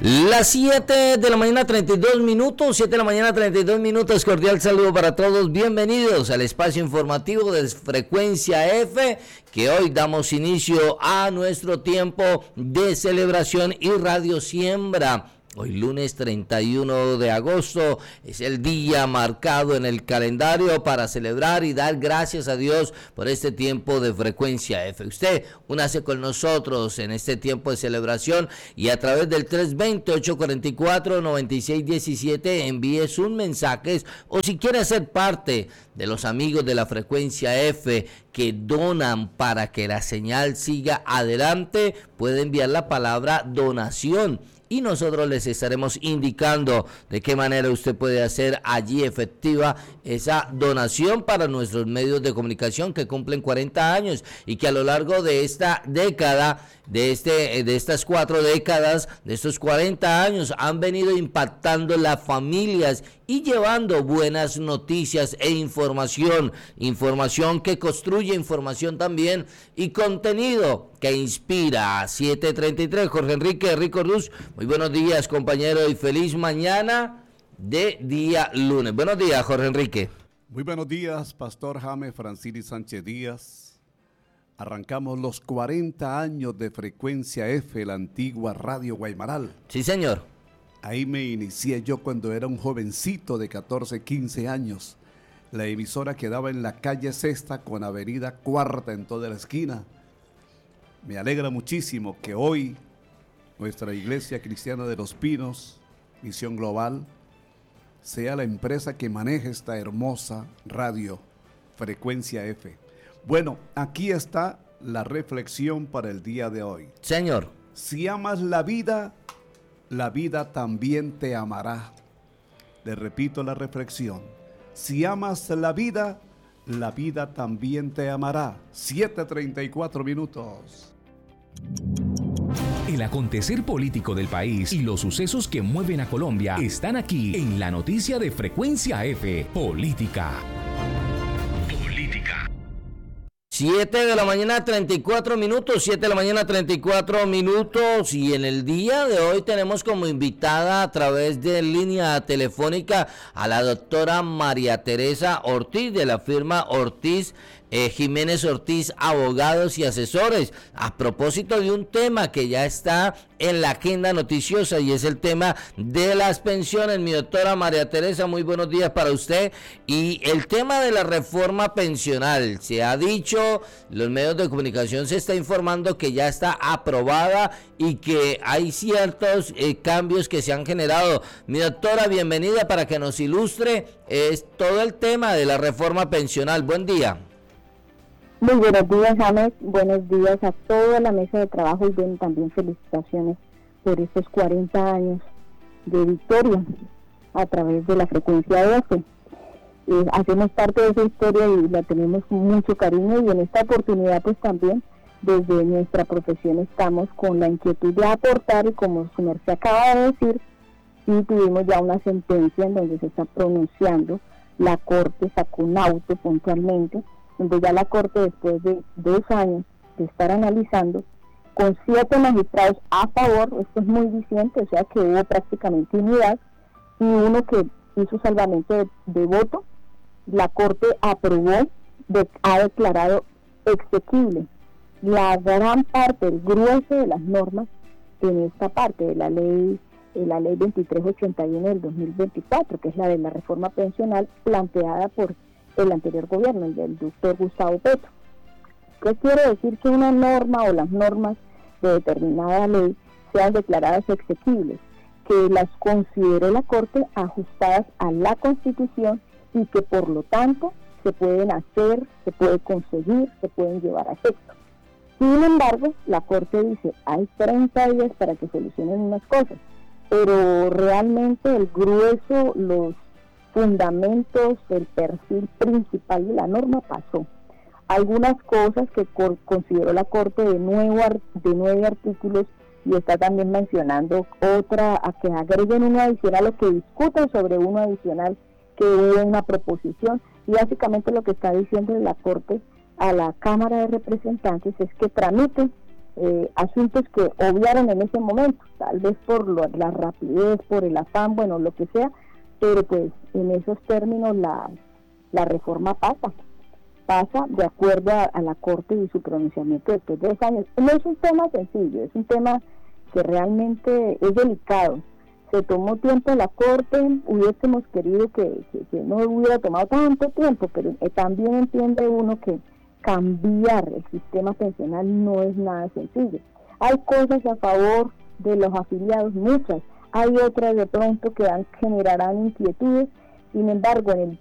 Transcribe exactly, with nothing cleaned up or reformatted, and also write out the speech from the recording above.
Las siete de la mañana, treinta y dos minutos, siete de la mañana, treinta y dos minutos, cordial saludo para todos, bienvenidos al espacio informativo de Frecuencia F, que hoy damos inicio a nuestro tiempo de celebración y Radio Siembra. Hoy lunes treinta y uno de agosto es el día marcado en el calendario para celebrar y dar gracias a Dios por este tiempo de Frecuencia F. Usted únase con nosotros en este tiempo de celebración y a través del tres dos cero, ocho cuatro cuatro, nueve seis uno siete envíe sus mensajes, o si quiere ser parte de los amigos de la Frecuencia F que donan para que la señal siga adelante, puede enviar la palabra donación y nosotros les estaremos indicando de qué manera usted puede hacer allí efectiva esa donación para nuestros medios de comunicación que cumplen cuarenta años y que a lo largo de esta década, de este de estas cuatro décadas, de estos cuarenta años, han venido impactando las familias y llevando buenas noticias e información, información que construye, información también y contenido que inspira. Siete treinta y tres, Jorge Enrique Rico Ruz, muy buenos días, compañero, y feliz mañana de día lunes. Buenos días, Jorge Enrique. Muy buenos días, Pastor Jaime Francini Sánchez Díaz. Arrancamos los cuarenta años de Frecuencia F, la antigua Radio Guaymaral. Sí, señor. Ahí me inicié yo cuando era un jovencito de catorce, quince años. La emisora quedaba en la calle Sexta con avenida Cuarta en toda la esquina. Me alegra muchísimo que hoy nuestra Iglesia Cristiana de Los Pinos, Misión Global, sea la empresa que maneje esta hermosa radio, Frecuencia F. Bueno, aquí está la reflexión para el día de hoy. Señor. Si amas la vida, la vida también te amará. Le repito la reflexión. Si amas la vida, la vida también te amará. siete treinta y cuatro minutos. El acontecer político del país y los sucesos que mueven a Colombia están aquí en la noticia de Frecuencia F, Política. Política. siete de la mañana, treinta y cuatro minutos, siete de la mañana, treinta y cuatro minutos, y en el día de hoy tenemos como invitada a través de línea telefónica a la doctora María Teresa Ortiz de la firma Ortiz Eh, Jiménez Ortiz, abogados y asesores, a propósito de un tema que ya está en la agenda noticiosa y es el tema de las pensiones. Mi doctora María Teresa, muy buenos días para usted. Y el tema de la reforma pensional, se ha dicho, los medios de comunicación se está informando que ya está aprobada y que hay ciertos eh, cambios que se han generado. Mi doctora, bienvenida para que nos ilustre es todo el tema de la reforma pensional. Buen día. Muy buenos días, James. Buenos días a toda la mesa de trabajo y bien, también felicitaciones por estos cuarenta años de victoria a través de la Frecuencia F. Eh, hacemos parte de esa historia y la tenemos con mucho cariño, y en esta oportunidad pues también desde nuestra profesión estamos con la inquietud de aportar, y como su merced acaba de decir, sí tuvimos ya una sentencia en donde se está pronunciando, la Corte sacó un auto puntualmente, donde ya la Corte, después de dos años de estar analizando, con siete magistrados a favor, esto es muy diciente, o sea que hubo prácticamente unidad, y uno que hizo salvamento de, de voto, la Corte aprobó, de, ha declarado exequible la gran parte, el grueso de las normas en esta parte de la ley, de la ley veintitrés ochenta y uno del dos mil veinticuatro, que es la de la reforma pensional planteada por el anterior gobierno, el del doctor Gustavo Petro. ¿Qué quiere decir? Que una norma o las normas de determinada ley sean declaradas exequibles, que las considere la Corte ajustadas a la Constitución y que por lo tanto se pueden hacer, se puede conseguir, se pueden llevar a efecto. Sin embargo, la Corte dice, hay treinta días para que solucionen unas cosas, pero realmente el grueso, los fundamentos, el perfil principal de la norma pasó. Algunas cosas que cor- consideró la Corte de, nuevo, de nueve artículos, y está también mencionando otra, a que agreguen uno adicional o que discutan sobre uno adicional, que hubo una proposición, y básicamente lo que está diciendo la Corte a la Cámara de Representantes es que tramiten eh, asuntos que obviaron en ese momento, tal vez por lo, la rapidez, por el afán, bueno, lo que sea, pero pues en esos términos la, la reforma pasa, pasa de acuerdo a, a la Corte y su pronunciamiento después de dos años. No es un tema sencillo, es un tema que realmente es delicado. Se tomó tiempo en la Corte, hubiésemos querido que, que, que no hubiera tomado tanto tiempo, pero eh, también entiende uno que cambiar el sistema pensional no es nada sencillo. Hay cosas a favor de los afiliados, muchas, hay otras de pronto que dan, generarán inquietudes. Sin embargo, en el